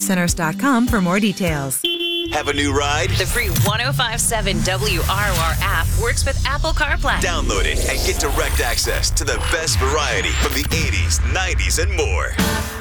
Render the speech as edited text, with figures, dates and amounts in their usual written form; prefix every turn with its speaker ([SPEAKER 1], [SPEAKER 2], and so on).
[SPEAKER 1] RockAutoCenters.com for more details.
[SPEAKER 2] Have a new ride?
[SPEAKER 3] The free 105.7 WROR app works with Apple CarPlay.
[SPEAKER 2] Download it and get direct access to the best variety from the 80s, 90s, and more.